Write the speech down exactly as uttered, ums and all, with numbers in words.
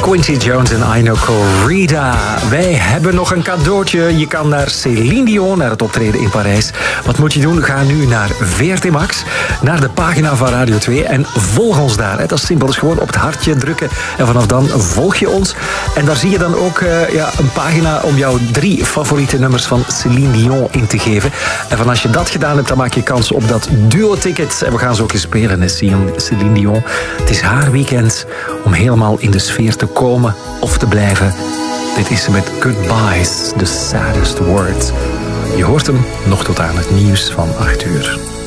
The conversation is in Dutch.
Quincy Jones en Aino Corrida. Wij hebben nog een cadeautje. Je kan naar Céline Dion, naar het optreden in Parijs. Wat moet je doen? Ga nu naar V R T Max, naar de pagina van Radio twee en volg ons daar. Dat is simpel, dus gewoon op het hartje drukken en vanaf dan volg je ons. En daar zie je dan ook uh, ja, een pagina om jouw drie favoriete nummers van Céline Dion in te geven. En van als je dat gedaan hebt, dan maak je kans op dat duo-ticket. En we gaan zo ook eens spelen, hè, Céline Dion. Het is haar weekend om helemaal in de sfeer te komen of te blijven. Dit is ze met Goodbye's, the saddest words. Je hoort hem nog tot aan het nieuws van acht uur.